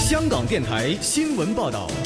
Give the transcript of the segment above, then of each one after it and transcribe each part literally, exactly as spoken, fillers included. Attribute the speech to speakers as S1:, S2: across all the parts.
S1: 香港电台新闻报道。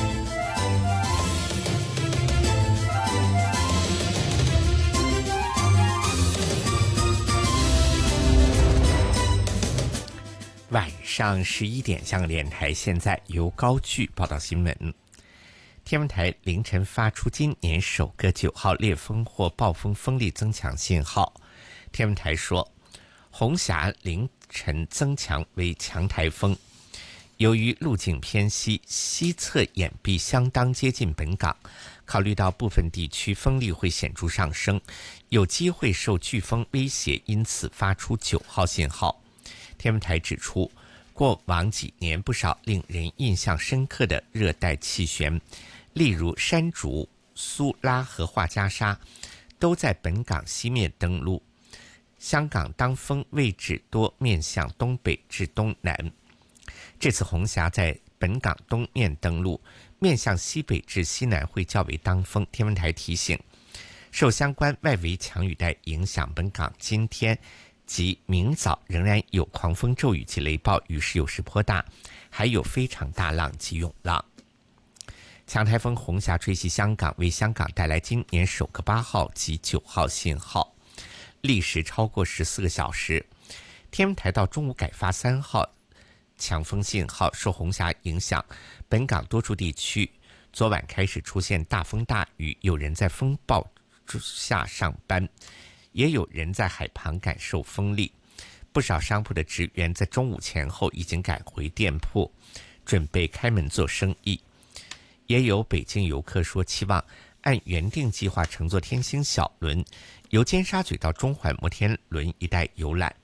S2: 晚上十一点，香港电台现在由高炬报道新闻。天文台凌晨发出今年首个九号烈风或暴风风力增强信号。天文台说，红霞凌晨增强为强台风，由于路径偏西，西侧眼壁相当接近本港，考虑到部分地区风力会显著上升，有机会受飓风威胁，因此发出九号信号。天文台指出，过往几年不少令人印象深刻的热带气旋，例如山竹、苏拉和画家沙，都在本港西面登陆。香港当风位置多面向东北至东南，这次红霞在本港东面登陆，面向西北至西南会较为当风。天文台提醒，受相关外围强雨带影响，本港今天及明早仍然有狂风骤雨及雷暴，雨势有时颇大，还有非常大浪及涌浪。强台风红霞吹袭香港，为香港带来今年首个八号及九号信号，历时超过十四个小时。天文台到中午改发三号强风信号。受红霞影响，本港多处地区昨晚开始出现大风大雨，有人在风暴下上班，也有人在海旁感受风力。不少商铺的职员在中午前后已经赶回店铺，准备开门做生意。也有北京游客说，期望按原定计划乘坐天星小轮，由尖沙咀到中环摩天轮一带游览。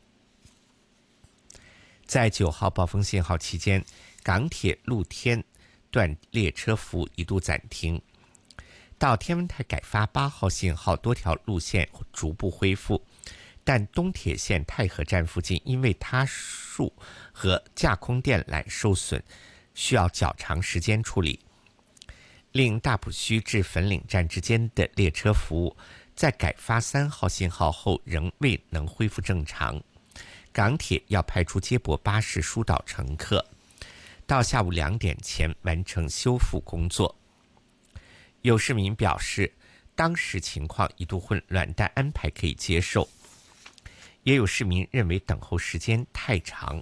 S2: 在九号暴风信号期间，港铁露天段列车服务一度暂停。到天文台改发八号信号，多条路线逐步恢复，但东铁线太和站附近因为塌树和架空电缆受损，需要较长时间处理。令大埔墟至粉岭站之间的列车服务在改发三号信号后仍未能恢复正常，港铁要派出接驳巴士疏导乘客，到下午两点前完成修复工作。有市民表示，当时情况一度混乱，但安排可以接受。也有市民认为等候时间太长。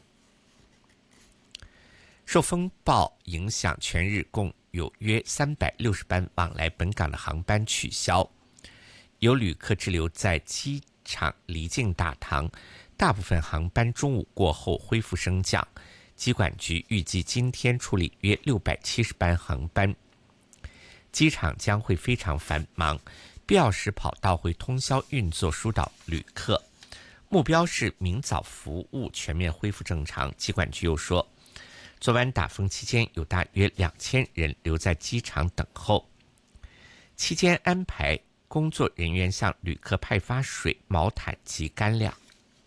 S2: 受风暴影响，全日共有约三百六十班往来本港的航班取消，有旅客滞留在机场离境大堂，大部分航班中午过后恢复升降。机管局预计今天处理约六百七十班航班，机场将会非常繁忙，必要时跑道会通宵运作疏导旅客，目标是明早服务全面恢复正常。机管局又说，昨晚打风期间有大约两千人留在机场等候，期间安排工作人员向旅客派发水、毛毯及干粮。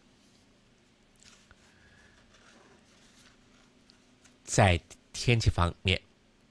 S2: 在天气方面，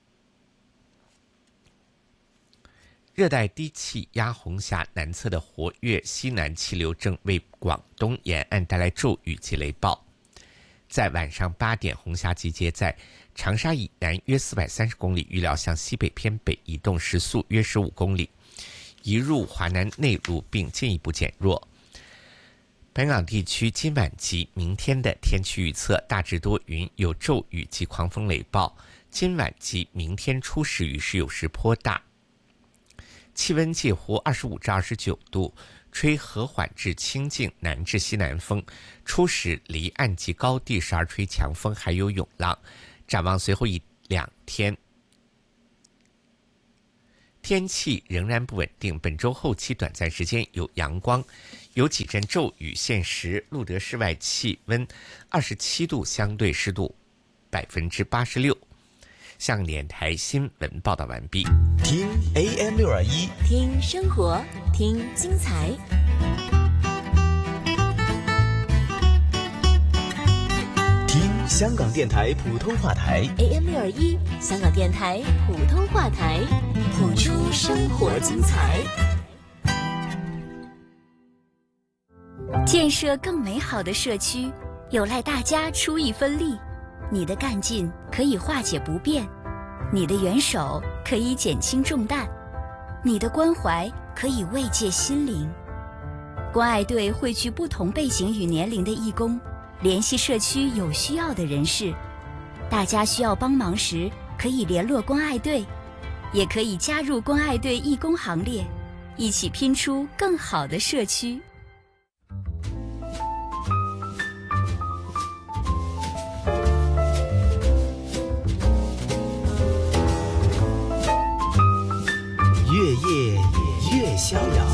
S2: 热带低气压红霞南侧的活跃西南气流正为广东沿岸带来骤雨及雷暴。在晚上八点，红霞集结在长沙以南约四百三十公里，预料向西北偏北移动，时速约十五公里，移入华南内陆并进一步减弱。本港地区今晚及明天的天气预测大致多云，有骤雨及狂风雷暴。今晚及明天初时雨势有时颇大，气温介乎二十五至二十九度，吹和缓至清劲南至西南风，初时离岸及高地时而吹强风，还有涌浪。展望随后一两天，天气仍然不稳定，本周后期短暂时间有阳光，有几阵骤雨。现时录得室外气温二十七度，相对湿度百分之八十六。香港电台新闻报道完毕。
S1: 听 A M 六二一，
S3: 听生活，听精彩。
S1: 听香港电台普通话台
S3: A M 六二一，香港电台普通话台，谱出生活精彩。
S4: 建设更美好的社区，有赖大家出一分力。 你的干劲可以化解不便，你的援手可以减轻重担，你的关怀可以慰藉心灵。关爱队汇聚不同背景与年龄的义工，联系社区有需要的人士。大家需要帮忙时，可以联络关爱队，也可以加入关爱队义工行列，一起拼出更好的社区。
S1: 月夜越逍遥，